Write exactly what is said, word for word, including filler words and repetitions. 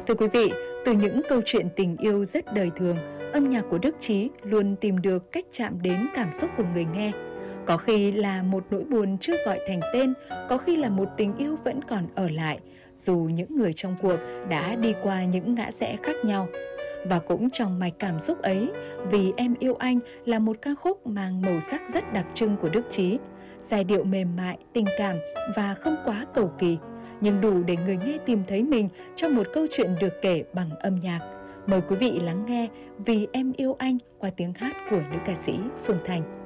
Thưa quý vị, từ những câu chuyện tình yêu rất đời thường, âm nhạc của Đức Chí luôn tìm được cách chạm đến cảm xúc của người nghe. Có khi là một nỗi buồn chưa gọi thành tên, có khi là một tình yêu vẫn còn ở lại, dù những người trong cuộc đã đi qua những ngã rẽ khác nhau. Và cũng trong mạch cảm xúc ấy, Vì Em Yêu Anh là một ca khúc mang màu sắc rất đặc trưng của Đức Chí. Giai điệu mềm mại, tình cảm và không quá cầu kỳ, nhưng đủ để người nghe tìm thấy mình trong một câu chuyện được kể bằng âm nhạc. Mời quý vị lắng nghe Vì Em Yêu Anh qua tiếng hát của nữ ca sĩ Phương Thanh.